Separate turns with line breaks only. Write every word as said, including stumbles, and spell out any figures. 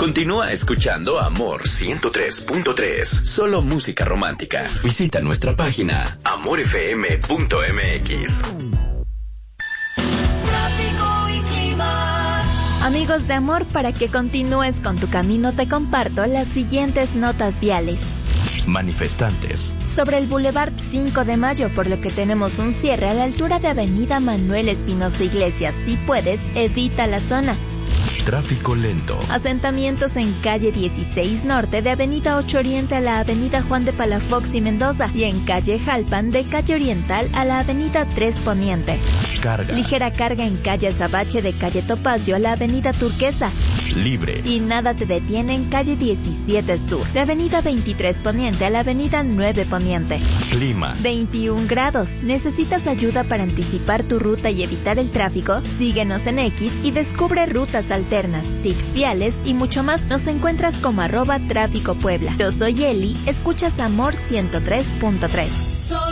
Continúa escuchando Amor ciento tres punto tres. Solo música romántica. Visita nuestra página amor f m punto m x.
Tráfico y clima. Amigos de Amor, para que continúes con tu camino te comparto las siguientes notas viales.
Manifestantes.
Sobre el Boulevard cinco de Mayo, por lo que tenemos un cierre a la altura de Avenida Manuel Espinosa Iglesias. Si puedes, evita la zona.
Tráfico lento.
Asentamientos en calle dieciséis Norte, de Avenida ocho Oriente a la Avenida Juan de Palafox y Mendoza, y en calle Jalpan, de calle Oriental a la Avenida tres Poniente.
Carga.
Ligera carga en calle Azabache, de calle Topacio a la Avenida Turquesa.
Libre.
Y nada te detiene en calle diecisiete Sur, de Avenida veintitrés Poniente a la Avenida nueve Poniente.
Clima.
veintiún grados. ¿Necesitas ayuda para anticipar tu ruta y evitar el tráfico? Síguenos en X y descubre rutas alternas, tips viales y mucho más. Nos encuentras como arroba Tráfico Puebla. Yo soy Eli, escuchas Amor ciento tres punto tres.